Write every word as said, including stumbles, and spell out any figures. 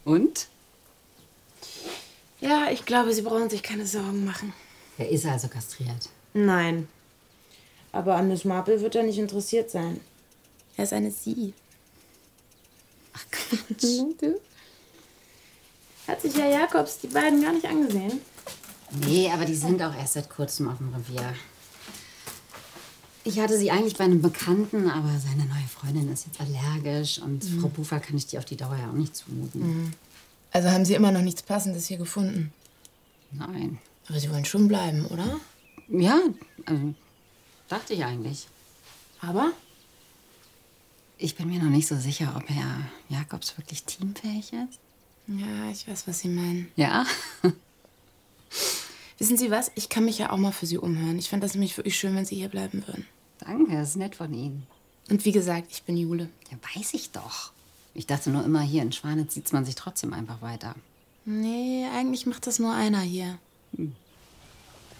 Und? Ja, ich glaube, Sie brauchen sich keine Sorgen machen. Er ist also kastriert. Nein. Aber an Miss Marple wird er nicht interessiert sein. Er ist eine Sie. Ach Quatsch. Du? Hat sich Herr Jakobs die beiden gar nicht angesehen? Nee, aber die sind auch erst seit kurzem auf dem Revier. Ich hatte sie eigentlich bei einem Bekannten, aber seine neue Freundin ist jetzt allergisch und mhm. Frau Bufer kann ich die auf die Dauer ja auch nicht zumuten. Mhm. Also haben Sie immer noch nichts Passendes hier gefunden? Nein. Aber Sie wollen schon bleiben, oder? Ja, also, dachte ich eigentlich. Aber? Ich bin mir noch nicht so sicher, ob Herr Jakobs wirklich teamfähig ist. Ja, ich weiß, was Sie meinen. Ja? Wissen Sie was? Ich kann mich ja auch mal für Sie umhören. Ich fände das nämlich wirklich schön, wenn Sie hier bleiben würden. Danke, das ist nett von Ihnen. Und wie gesagt, ich bin Jule. Ja, weiß ich doch. Ich dachte nur immer, hier in Schwanitz sieht man sich trotzdem einfach weiter. Nee, eigentlich macht das nur einer hier. Hm.